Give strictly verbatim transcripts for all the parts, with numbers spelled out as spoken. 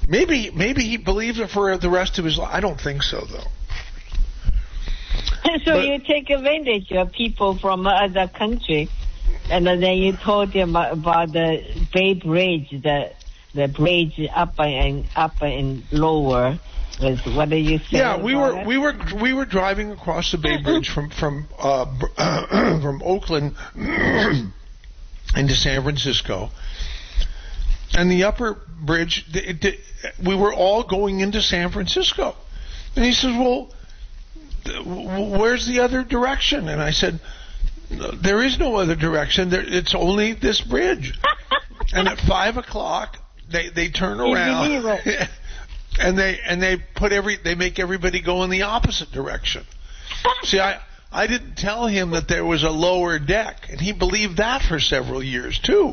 Maybe maybe he believed it for the rest of his life. I don't think so, though. So but, you take advantage of people from other countries, and then you told them about the Bay Bridge, the the bridge up and up and lower. Was, what did you say? Yeah, we were it? we were we were driving across the Bay Bridge from from uh, from Oakland into San Francisco, and the upper bridge. It, it, we were all going into San Francisco, and he says, "Well, where's the other direction?" And I said, "There is no other direction. There, it's only this bridge." And at five o'clock, they they turn around. And they and they put every they make everybody go in the opposite direction. See, I I didn't tell him that there was a lower deck, and he believed that for several years too.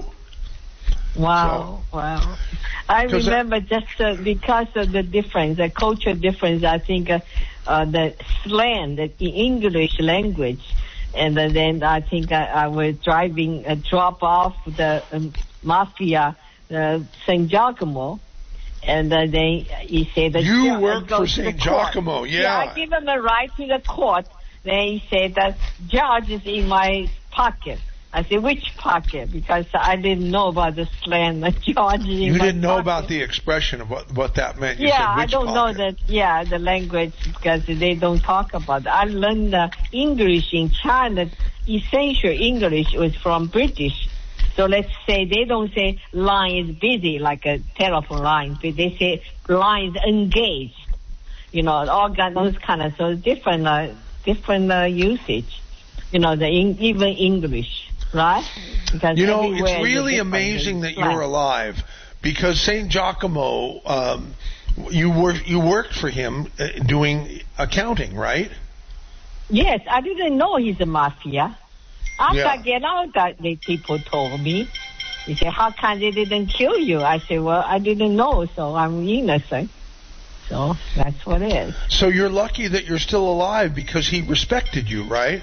Wow, so, wow! I remember that, just uh, because of the difference, the cultural difference. I think uh, uh, the slang, the English language, and uh, then I think I, I was driving, uh, drop off the um, mafia, uh, Saint Giacomo. And uh, they, he said that you work for Saint Giacomo, yeah. Yeah, I give him a ride to the court. Then he said that George is in my pocket. I said, which pocket? Because I didn't know about the slang that George is in you my didn't know pocket. about the expression of what what that meant. You yeah, said, which I don't pocket? know that. Yeah, the language because they don't talk about it. I learned uh, English in China. Essential English was from British. So let's say they don't say line is busy like a telephone line, but they say line is engaged. You know, all got those kind of so different, uh, different uh, usage. You know, the in, even English, right? Because you know, it's really amazing that you're alive because Saint Giacomo, um, you worked you worked for him uh, doing accounting, right? Yes, I didn't know he's a mafia. After yeah. I get out, that the people told me, they said, how come they didn't kill you? I said, well, I didn't know, so I'm innocent. So that's what it is. So you're lucky that you're still alive because he respected you, right?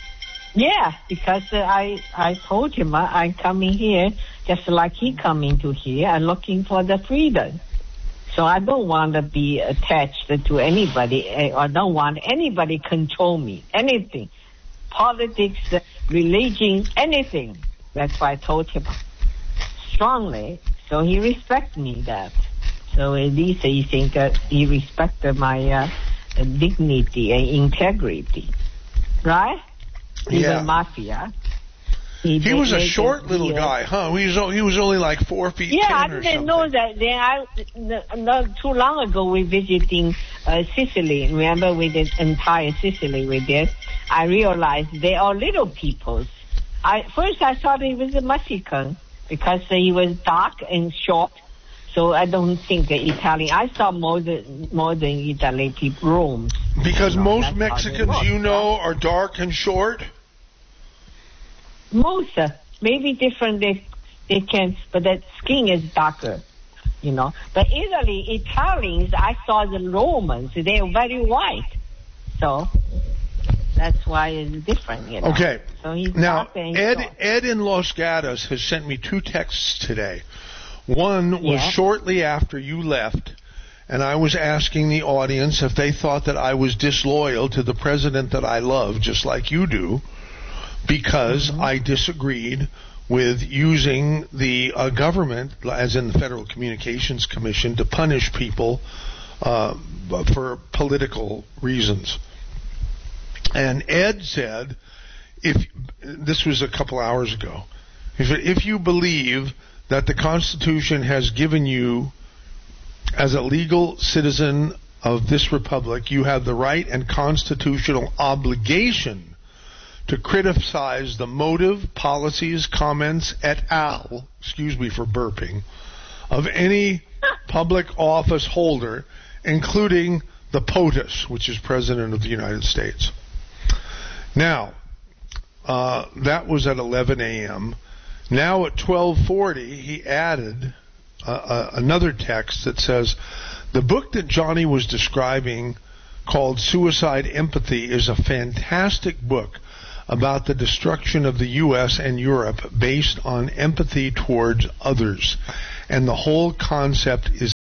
Yeah, because uh, I I told him I, I'm coming here just like he coming to here. I'm looking for the freedom. So I don't want to be attached to anybody. I don't want anybody control me, anything. Politics, religion, anything. That's why I told him strongly. So he respect me that. So at least he think uh, he respected my uh, dignity and integrity, right? Even yeah. mafia. He, he was a short little deal. guy, huh? He was he was only like four feet. Yeah, ten I or didn't something. know that. Then I not too long ago we visiting uh, Sicily. Remember we did entire Sicily we did. I realized they are little peoples. I first I thought he was a Mexican because he was dark and short. So I don't think the Italian. I saw more than more than Italy people Rome. Because you know, most Mexicans, look, you know, are dark and short. Most, uh, maybe different. They they can, but the skin is darker, you know. But Italy, Italians, I saw the Romans. They are very white, so that's why it's different, you know. Okay. So he's now Ed short. Ed in Los Gatos has sent me two texts today. One was yeah. shortly after you left, and I was asking the audience if they thought that I was disloyal to the president that I love, just like you do, because mm-hmm. I disagreed with using the uh, government, as in the Federal Communications Commission, to punish people uh, for political reasons. And Ed said, if this was a couple hours ago, he said, if you believe that the Constitution has given you, as a legal citizen of this republic, you have the right and constitutional obligation to criticize the motive, policies, comments, et al., excuse me for burping, of any public office holder, including the POTUS, which is President of the United States. Now, uh, that was at eleven a.m., Now at twelve forty, he added uh, uh, another text that says, the book that Johnny was describing called Suicide Empathy is a fantastic book about the destruction of the U S and Europe based on empathy towards others. And the whole concept is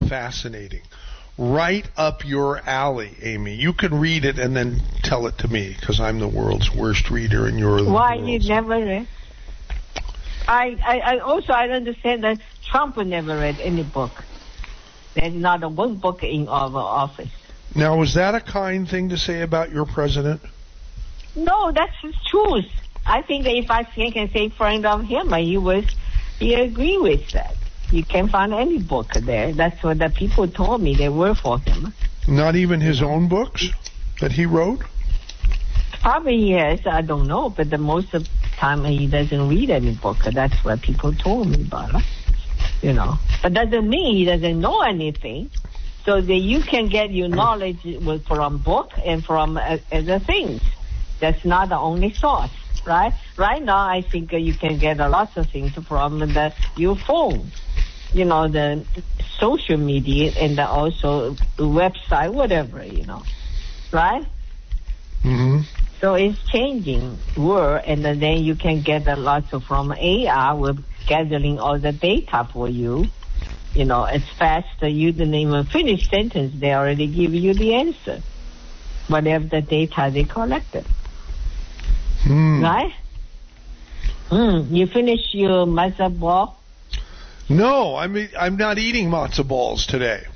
fascinating. Right up your alley, Amy. You can read it and then tell it to me, because I'm the world's worst reader and you're the Why world's... you never read? I, I, I also I understand that Trump never read any book. There's not a one book in our office. Now, is that a kind thing to say about your president? No, that's the truth. I think that if I can say friend of him, he was he agree with that. You can't find any book there. That's what the people told me they were for him. Not even his own books that he wrote? Probably yes, I don't know, but the most of the time he doesn't read any book. That's what people told me about it. You know, but doesn't mean he doesn't know anything. So that you can get your knowledge from book and from uh, other things. That's not the only source, right? Right now, I think uh, you can get a lot of things from the your phone. You know, the social media and the also the website, whatever, you know, right? Mm-hmm. So it's changing world, and then you can get a lot of from A I with gathering all the data for you. You know, as fast as you didn't even finish sentence, they already give you the answer. Whatever the data they collected. Hmm. Right? Mm. You finish your matzo ball? No, I mean, I'm not eating matzo balls today.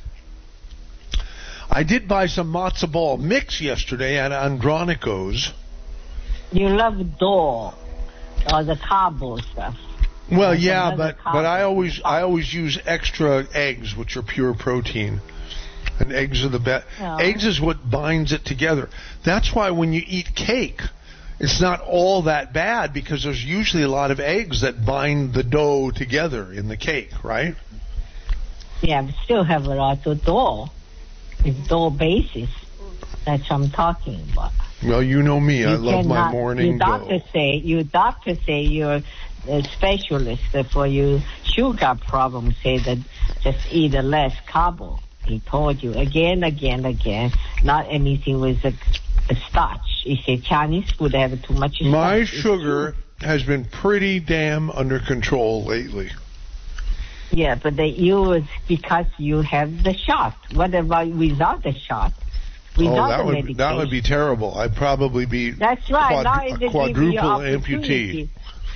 I did buy some matzo ball mix yesterday at Andronico's. You love dough or the carbo stuff. Well, That's yeah, another but carbo. but I always I always use extra eggs, which are pure protein. And eggs are the best. No. Eggs is what binds it together. That's why when you eat cake, it's not all that bad, because there's usually a lot of eggs that bind the dough together in the cake, right? Yeah, but still have a lot of dough. It's dough basis. That's what I'm talking about. Well, you know me. I You love my cannot- morning your doctor dough. say your doctor say you're a specialist for your sugar problem. Say that just eat less carbo. He told you again, again, again. Not anything with a, a starch. He said Chinese food have too much starch. My It's sugar has been pretty damn under control lately. Yeah, but the, you because you have the shot. What about without the shot? Without oh, that the would medication? that would be terrible. I'd probably be That's right. quad- now a it gives you quadruple opportunity. amputee.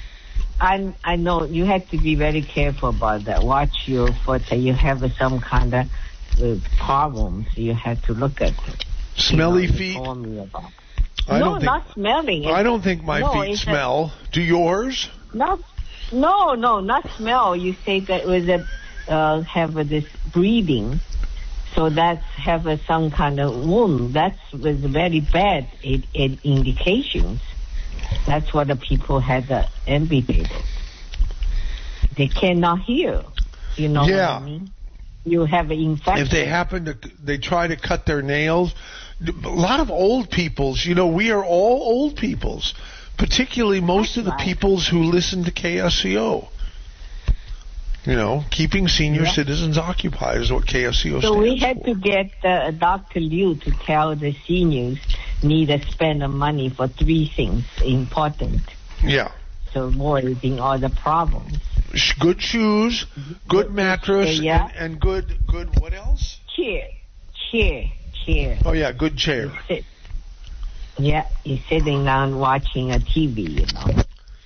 I I know you have to be very careful about that. Watch your foot. You have some kind of uh, problems. You have to look at it. Smelly you know, feet? You told me about. I no, don't think, not smelling. I don't think my no, feet it's smell. Do yours? A, not. No, no, not smell. You say that with a uh, have a, this breathing. So that's have a, some kind of wound. That's was very bad it, it indications. That's what the people had uh, amputated. They cannot hear. You know Yeah. what I mean? You have an infection. If they happen to, they try to cut their nails. A lot of old peoples, you know, we are all old peoples, particularly most That's of the right. peoples who listen to K S C O. You know, keeping senior Yeah. citizens occupied is what K S C O So stands we had for. to get uh, Doctor Liu to tell the seniors need to spend the money for three things important. Yeah. So avoiding all the problems. Sh- Good shoes, good mattress, Yeah. and, and good, good, what else? Chair, chair, chair. Oh, yeah, good chair. Sit. Yeah, you're sitting down watching a T V, you know.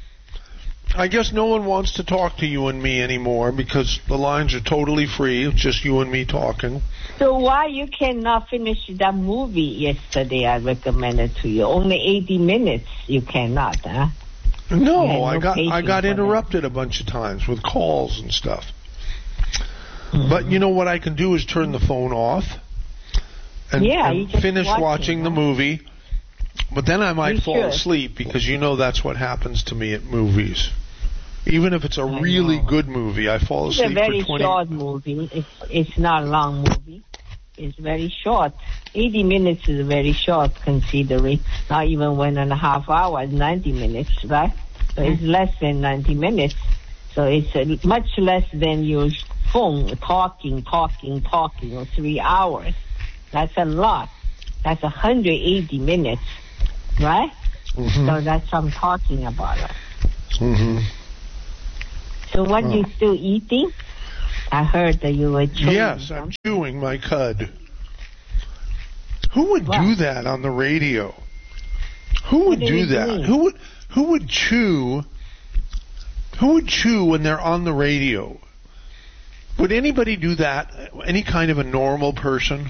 I guess no one wants to talk to you and me anymore because the lines are totally free. It's just you and me talking. So why you cannot finish that movie yesterday I recommended to you? Only eighty minutes you cannot, huh? No, You had no I got I patience got for that. interrupted a bunch of times with calls and stuff. Mm-hmm. But you know what I can do is turn the phone off and, Yeah, and you just finish watch it, watching the huh? movie. But then I might You fall should. asleep because you know that's what happens to me at movies. Even if it's a I really know. good movie, I fall It's a asleep very for twenty. short movie. It's, it's not a long movie. It's very short. eighty minutes is very short considering not even one and a half hours, ninety minutes, right? So it's less than ninety minutes. So it's uh, much less than your phone talking, talking, talking for three hours. That's a lot. That's one hundred eighty minutes, right? Mhm. So that's what I'm talking about. Mhm. So what Oh. you still eating? I heard that you were chewing. Yes, I'm chewing my cud. Who would What? do that on the radio? Who would What do do you that? mean? Who would who would chew? Who would chew when they're on the radio? Would anybody do that? Any kind of a normal person?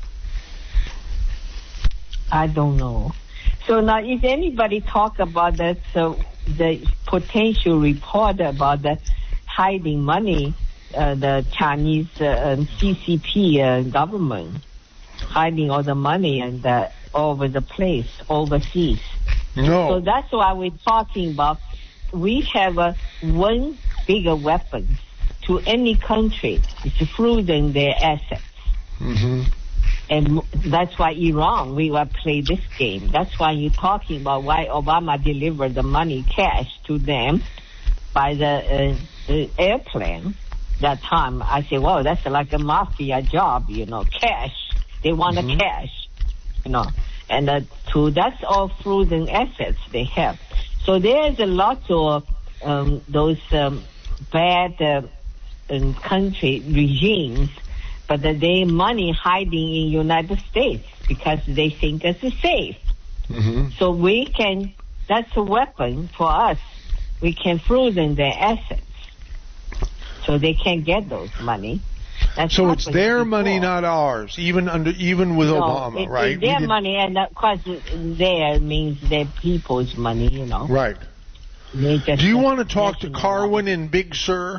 I don't know. So now, if anybody talk about that, so the potential report about the hiding money, uh, the Chinese uh, C C P uh, government hiding all the money and uh, all over the place, overseas. No. So that's why we're talking about. We have uh, one bigger weapon to any country. It's freezing their assets. Mm-hmm. And that's why Iran, we will play this game. That's why you're talking about why Obama delivered the money cash to them by the uh, uh, airplane. That time, I said, well, that's like a mafia job, you know, cash. They want Mm-hmm. the cash, you know. And uh, to, that's all frozen assets they have. So there's a lot of um, those um, bad uh, um, country regimes, but uh, they money hiding in United States because they think it's safe. Mm-hmm. So we can, that's a weapon for us. We can frozen their assets so they can't get those money. That's So it's happened their before. money, not ours. Even under, even with No, Obama, it, right? It's We their did- money, and of course, their means their people's money, you know. Right. They just Do you want to talk to national Carwin in Big Sur?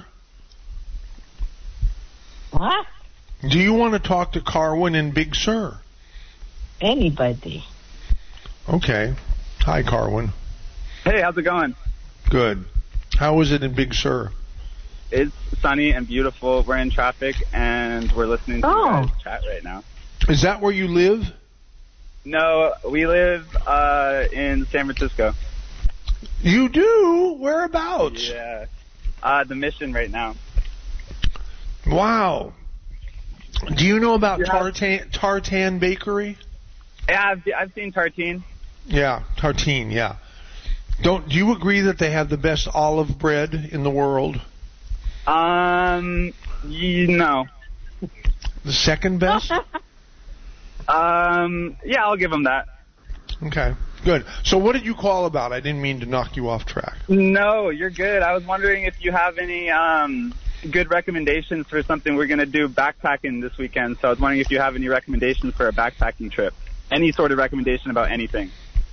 What? Do you want to talk to Carwin in Big Sur? Anybody. Okay. Hi, Carwin. Hey, how's it going? Good. How is it in Big Sur? It's sunny and beautiful. We're in traffic, and we're listening to Oh. you guys chat right now. Is that where you live? No, we live uh, in San Francisco. You do? Whereabouts? Yeah. Uh, the Mission right now. Wow. Do you know about Yeah. Tartan, Tartan Bakery? Yeah, I've, I've seen Tartine. Yeah, Tartine, yeah. Don't do you agree that they have the best olive bread in the world? Um, you know. The second best? Um, yeah, I'll give them that. Okay, good. So what did you call about? I didn't mean to knock you off track. No, you're good. I was wondering if you have any um, good recommendations for something we're going to do backpacking this weekend. So I was wondering if you have any recommendations for a backpacking trip. Any sort of recommendation about anything.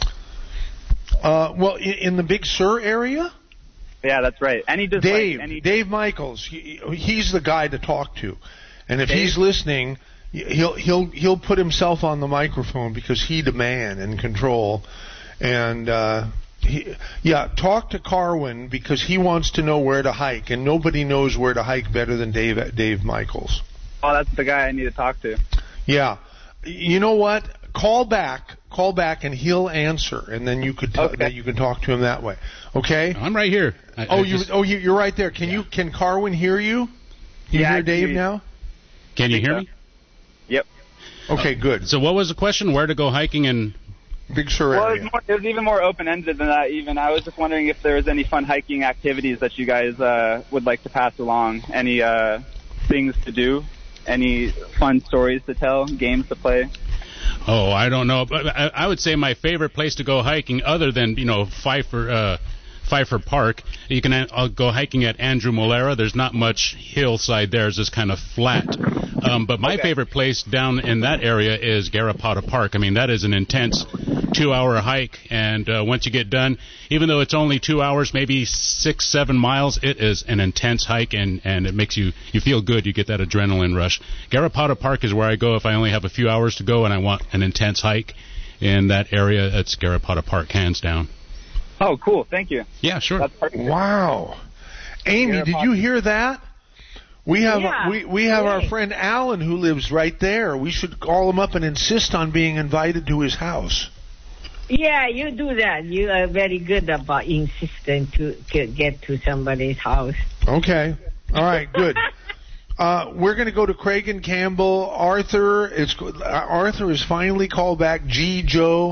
Uh, well, in, in the Big Sur area? Yeah, that's right. Any just Dave, like, any Dave Michaels, he, he's the guy to talk to. And if Dave? he's listening, he'll he'll he'll put himself on the microphone because he's the man in control. And uh, he, yeah, talk to Carwin because he wants to know where to hike, and nobody knows where to hike better than Dave Dave Michaels. Oh, that's the guy I need to talk to. Yeah, you know what? Call back, call back, and he'll answer, and then you could t- Okay. that you can talk to him that way. Okay? I'm right here. I, Oh, I you just- oh you, you're right there. Can Yeah. you can Carwin hear you? You Yeah, I hear can Dave hear you. now? Can you think hear so. me? Yep. Okay, good. So what was the question? Where to go hiking and Big Sur Well, area. it was, more, it was even more open-ended than that. Even I was just wondering if there was any fun hiking activities that you guys uh, would like to pass along. Any uh, things to do? Any fun stories to tell? Games to play? Oh, I don't know. But I, I would say my favorite place to go hiking, other than you know Pfeiffer uh, Pfeiffer Park, you can uh, go hiking at Andrew Molera. There's not much hillside there; it's just kind of flat. Um, but my Okay. favorite place down in that area is Garrapatta Park. I mean, that is an intense two-hour hike, and uh, once you get done, even though it's only two hours, maybe six, seven miles, it is an intense hike, and, and it makes you you feel good. You get that adrenaline rush. Garrapatta Park is where I go if I only have a few hours to go and I want an intense hike in that area. It's Garrapatta Park, hands down. Oh, cool. Thank you. Yeah, sure. That's perfect. Wow. Amy, did you hear that? We have Yeah, we we have our great. friend Alan who lives right there. We should call him up and insist on being invited to his house. Yeah, you do that. You are very good about insisting to, to get to somebody's house. Okay. All right, good. Uh, we're going to go to Craig and Campbell. Arthur is Arthur is finally called back. G. Joe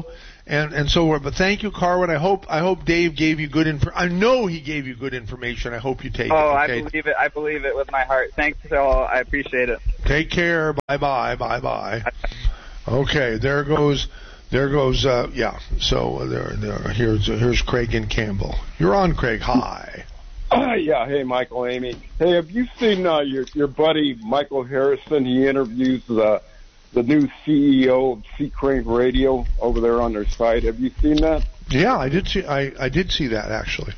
And and so, but thank you, Carwin. I hope I hope Dave gave you good info. I know he gave you good information. I hope you take oh, it. Oh, okay? I believe it. I believe it with my heart. Thanks all. I appreciate it. Take care. Bye bye. Bye bye. Okay, there goes. There goes. Uh, yeah. So there, there. Here's here's Craig and Campbell. You're on, Craig. Hi. Uh, yeah. Hey, Michael, Amy. Hey, have you seen uh, your your buddy Michael Harrison? He interviews the the new C E O of C. Crane Radio over there on their site. Have you seen that? Yeah, I did see. I, I did see that actually.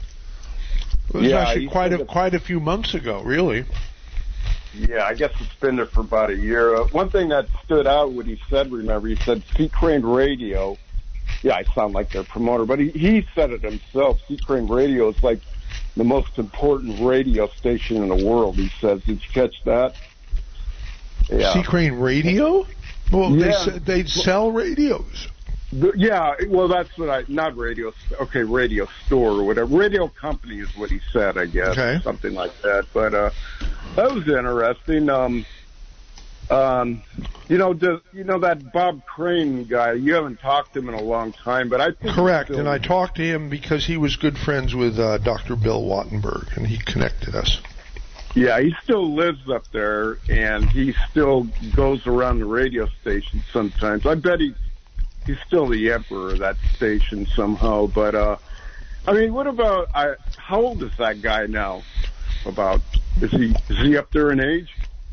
It was yeah, actually quite a that, quite a few months ago, really. Yeah, I guess it's been there for about a year. Uh, one thing that stood out, what he said, remember, he said C. Crane Radio. Yeah, I sound like their promoter, but he, he said it himself. C. Crane Radio is like the most important radio station in the world, he says. Did you catch that? Yeah. C. Crane Radio? Well, yeah. they they sell radios. The, yeah, well, that's what I, not radio, okay, radio store or whatever. Radio company is what he said, I guess. Okay. Something like that. But uh, that was interesting. Um, um, you know, the, you know that Bob Crane guy, you haven't talked to him in a long time, but I think... Correct, still, and I talked to him because he was good friends with uh, Doctor Bill Wattenberg, and he connected us. Yeah, he still lives up there, and he still goes around the radio station sometimes. I bet he... He's still the emperor of that station somehow. But, uh, I mean, what about, I, how old is that guy now? About, is he, is he up there in age?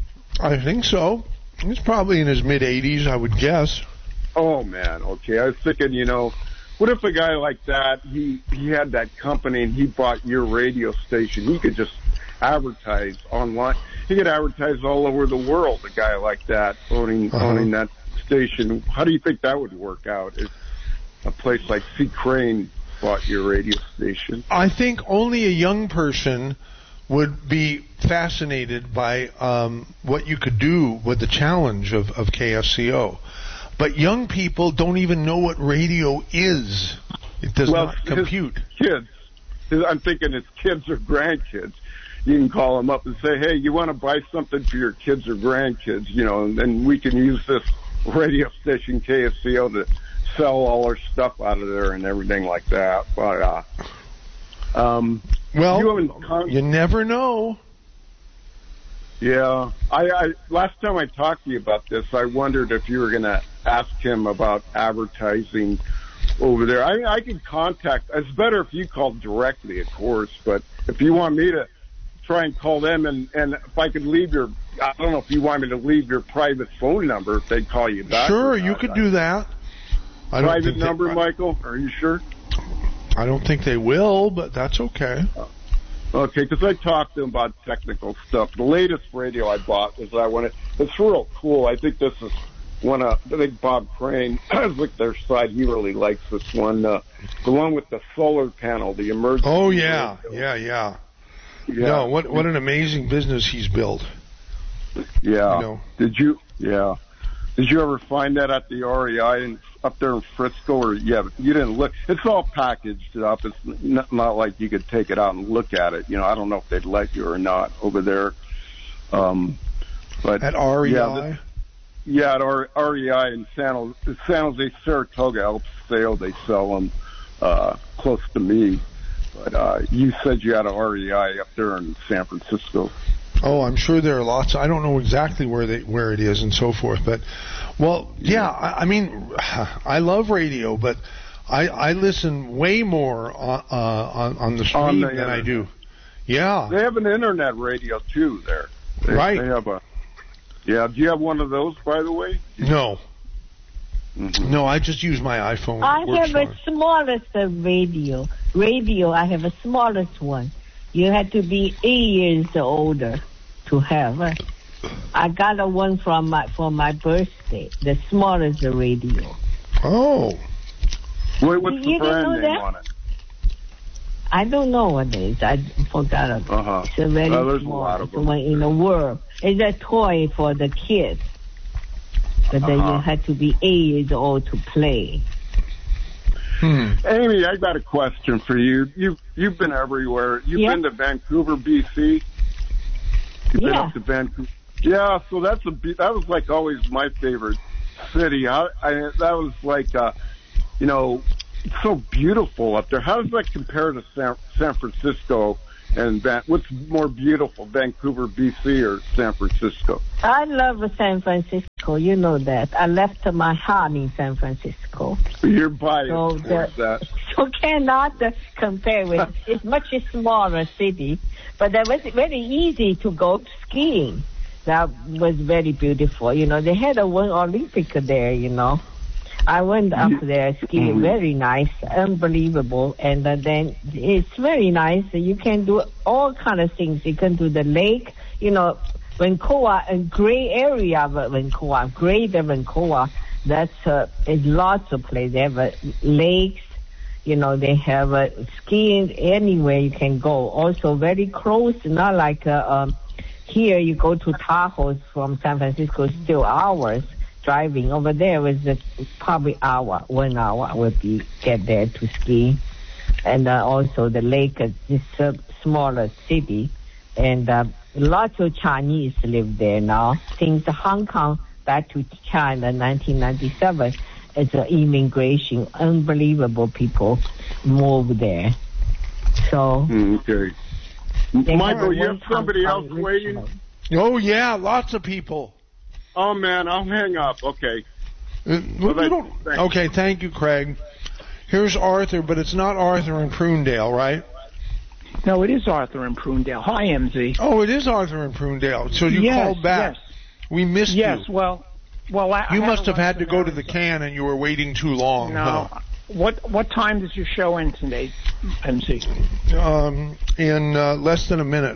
I think so. He's probably in his mid-eighties, I would guess. Oh, man, okay. I was thinking, you know, what if a guy like that, he, he had that company and he bought your radio station? He could just advertise online. He could advertise all over the world, a guy like that, owning, uh-huh. owning that station. How do you think that would work out if a place like C. Crane bought your radio station? I think only a young person would be fascinated by um, what you could do with the challenge of, of K S C O. But young people don't even know what radio is. It does well, not compute. Kids. I'm thinking it's kids or grandkids. You can call them up and say, hey, you want to buy something for your kids or grandkids, you know, and then we can use this radio station K S C O to sell all our stuff out of there and everything like that. But uh, um, well, you, con- you never know. Yeah, I, I last time I talked to you about this, I wondered if you were going to ask him about advertising over there. I mean, I could contact. It's better if you called directly, of course. But if you want me to try and call them, and, and if I could leave your, I don't know if you want me to leave your private phone number if they call you back. Sure, you could do that. I private number, they, Michael? Are you sure? I don't think they will, but that's okay. Okay, because I talked to them about technical stuff. The latest radio I bought was I wanted. It's real cool. I think this is one of, I think Bob Crane, I was with their side, he really likes this one. Uh, the one with the solar panel, the emergency. Oh, yeah, radio. yeah, yeah. Yeah. No, what what an amazing business he's built. Yeah. You know. Did you? Yeah. Did you ever find that at the R E I in, up there in Frisco? Or yeah, you didn't look. It's all packaged up. It's not, not like you could take it out and look at it. You know, I don't know if they'd let you or not over there. Um, but at R E I. Yeah, the, yeah at R, REI in San Jose, San Jose, Saratoga, Alps Sale. They sell them uh, close to me. But uh, you said you had an R E I up there in San Francisco. Oh, I'm sure there are lots. I don't know exactly where they where it is and so forth. But, well, yeah, I, I mean, I love radio, but I, I listen way more on, uh, on, on the stream on the than internet. I do. Yeah. They have an internet radio, too, there. They, right. They have a, yeah, do you have one of those, by the way? No. Mm-hmm. No, I just use my iPhone. I Works have a fine. smallest radio. Radio, I have a smallest one. You had to be eight years older to have. Uh, I got a one from my for my birthday. The smallest radio. Oh. Wait, what's the You didn't brand know name that? on it? I don't know what it is. I forgot it. Uh-huh. It's a very Well, there's a small. lot of It's them. one in the world. It's a toy for the kids. But then Uh-huh. you had to be eight years old to play. Hmm. Amy, I got a question for you. You you've been everywhere. You've Yeah. been to Vancouver, B C. You've been Yeah. up to Vancouver. Yeah, so that's a that was like always my favorite city. I, I that was like uh, you know, it's so beautiful up there. How does that compare to San, San Francisco? And Van, what's more beautiful, Vancouver, B C, or San Francisco? I love San Francisco. You know that. I left my heart in San Francisco. You're biased so towards the, that. So cannot uh, compare with. It's much smaller city, but that was very easy to go skiing. That was very beautiful. You know, they had a one Olympic there. You know. I went up there skiing, mm-hmm. very nice, unbelievable, and uh, then it's very nice. You can do all kind of things. You can do the lake, you know, Vancouver, a gray area of Vancouver, greater Vancouver. That's uh, is lots of places. They have uh, lakes, you know, they have uh, skiing anywhere you can go. Also very close, not like uh, um, here you go to Tahoe from San Francisco, still hours. Driving over there was uh, probably hour, one hour would be get there to ski, and uh, also the lake is just a smaller city, and uh, lots of Chinese live there now. Since Hong Kong back to China, nineteen ninety-seven, it's an immigration, unbelievable people move there. So okay, Michael, you have somebody else waiting. Oh yeah, lots of people. Oh, man, I'll hang up. Okay. Uh, well, you don't, okay, thank you, Craig. Here's Arthur, but it's not Arthur in Prunedale, right? No, it is Arthur in Prunedale. Hi, M Z. Oh, it is Arthur in Prunedale. So you yes, called back. Yes. We missed yes, you. Yes, well, well, I, you I must have had to go to the Arizona. can and you were waiting too long. No. Huh? What what time does your show end today, M Z? Um, in uh, less than a minute.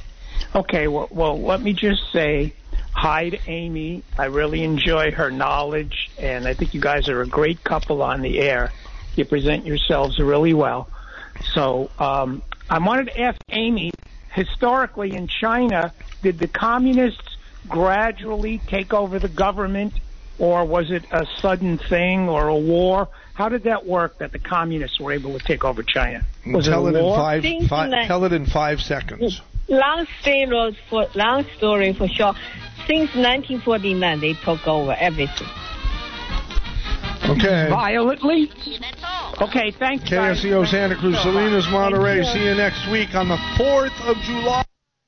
Okay, well, well, let me just say hi to Amy. I really enjoy her knowledge, and I think you guys are a great couple on the air. You present yourselves really well. So um, I wanted to ask Amy, historically in China, did the communists gradually take over the government, or was it a sudden thing or a war? How did that work that the communists were able to take over China? Was tell it a it war? in five, five like, tell it in five seconds. Long story for long story for sure. Since nineteen forty-nine, they took over everything. Okay. Violently? Okay, thanks. K S E O Santa Cruz, Salinas, Monterey. See you next week on the fourth of July.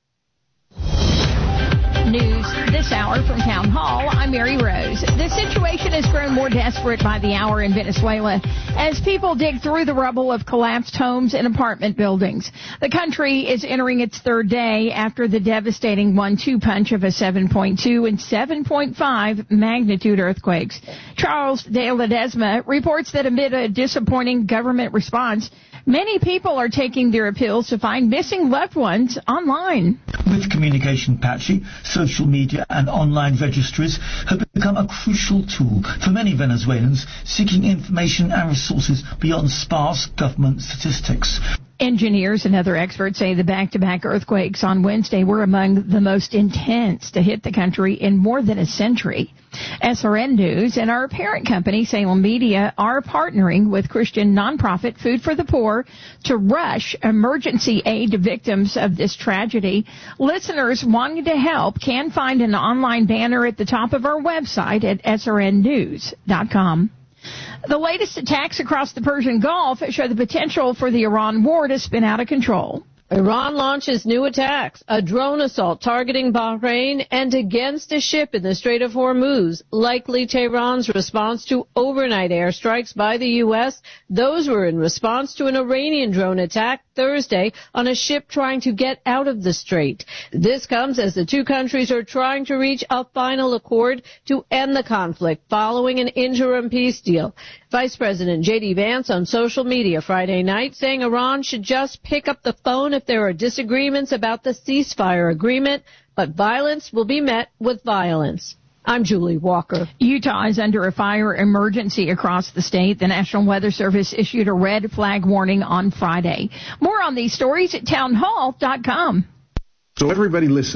News this hour from Town Hall. I'm Mary Rose. The situation has grown more desperate by the hour in Venezuela as people dig through the rubble of collapsed homes and apartment buildings. The country is entering its third day after the devastating one two punch of a seven point two and seven point five magnitude earthquakes. Charles de Ledesma reports that amid a disappointing government response, many people are taking their appeals to find missing loved ones online. With communication patchy, social media and online registries have become a crucial tool for many Venezuelans seeking information and resources beyond sparse government statistics. Engineers and other experts say the back-to-back earthquakes on Wednesday were among the most intense to hit the country in more than a century. S R N News and our parent company, Salem Media, are partnering with Christian nonprofit Food for the Poor to rush emergency aid to victims of this tragedy. Listeners wanting to help can find an online banner at the top of our website at S R N news dot com. The latest attacks across the Persian Gulf show the potential for the Iran war to spin out of control. Iran launches new attacks, a drone assault targeting Bahrain and against a ship in the Strait of Hormuz, likely Tehran's response to overnight airstrikes by the U S. Those were in response to an Iranian drone attack Thursday on a ship trying to get out of the strait. This comes as the two countries are trying to reach a final accord to end the conflict following an interim peace deal. Vice President J D Vance on social media Friday night saying Iran should just pick up the phone if there are disagreements about the ceasefire agreement, but violence will be met with violence. I'm Julie Walker. Utah is under a fire emergency across the state. The National Weather Service issued a red flag warning on Friday. More on these stories at town hall dot com. So everybody listen.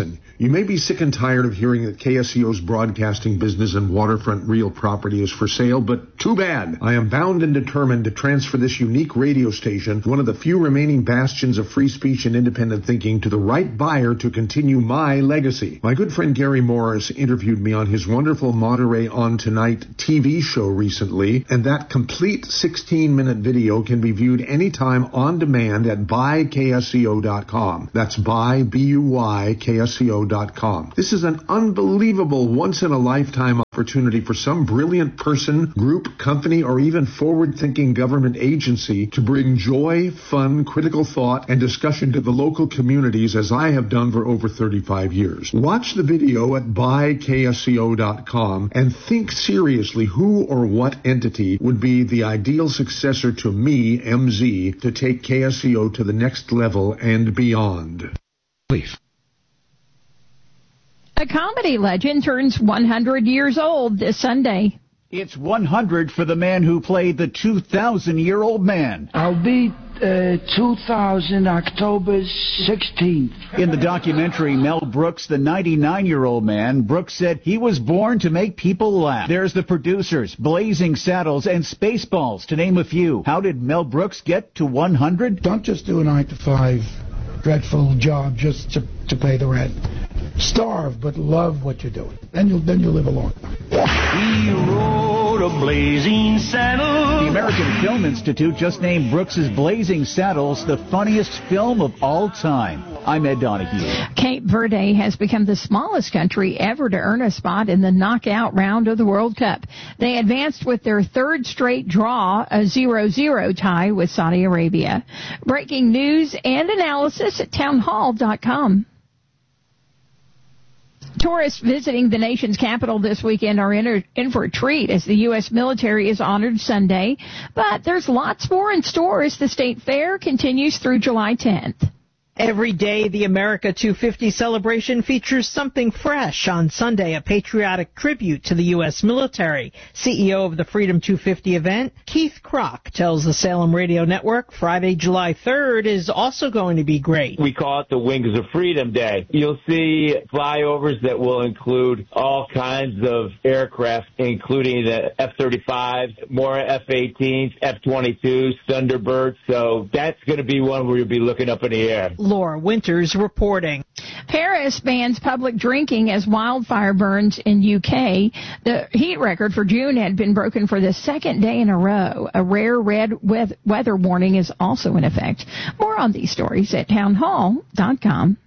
You may be sick and tired of hearing that K S E O's broadcasting business and waterfront real property is for sale, but too bad. I am bound and determined to transfer this unique radio station, one of the few remaining bastions of free speech and independent thinking, to the right buyer to continue my legacy. My good friend Gary Morris interviewed me on his wonderful Monterey On Tonight T V show recently, and that complete sixteen-minute video can be viewed anytime on demand at buy K S E O dot com. That's buy, B U Y, K S E O dot com. This is an unbelievable once-in-a-lifetime opportunity for some brilliant person, group, company, or even forward-thinking government agency to bring joy, fun, critical thought, and discussion to the local communities, as I have done for over thirty-five years. Watch the video at buy K S E O dot com and think seriously who or what entity would be the ideal successor to me, M Z, to take K S E O to the next level and beyond. Please. A comedy legend turns one hundred years old this Sunday. It's one hundred for the man who played the two thousand year old man. I'll be uh, two thousand, October sixteenth. In the documentary Mel Brooks, the ninety-nine year old man, Brooks said he was born to make people laugh. There's the producers, Blazing Saddles, and Spaceballs, to name a few. How did Mel Brooks get to one hundred? Don't just do a nine to five dreadful job just to, to pay the rent. Starve, but love what you're doing. Then you'll then you'll live a long time. He rode a blazing saddle. The American Film Institute just named Brooks's Blazing Saddles the funniest film of all time. I'm Ed Donahue. Cape Verde has become the smallest country ever to earn a spot in the knockout round of the World Cup. They advanced with their third straight draw, a zero zero tie with Saudi Arabia. Breaking news and analysis at townhall dot com. Tourists visiting the nation's capital this weekend are in, in for a treat as the U S military is honored Sunday. But there's lots more in store as the state fair continues through July tenth. Every day, the America two fifty celebration features something fresh. On Sunday, a patriotic tribute to the U S military. C E O of the Freedom two fifty event, Keith Kroc, tells the Salem Radio Network Friday, July third is also going to be great. We call it the Wings of Freedom Day. You'll see flyovers that will include all kinds of aircraft, including the F thirty-fives, more F eighteens, F twenty-twos, Thunderbirds. So that's going to be one where you'll be looking up in the air. Laura Winters reporting. Paris bans public drinking as wildfire burns in U K. The heat record for June had been broken for the second day in a row. A rare red weather warning is also in effect. More on these stories at townhall dot com.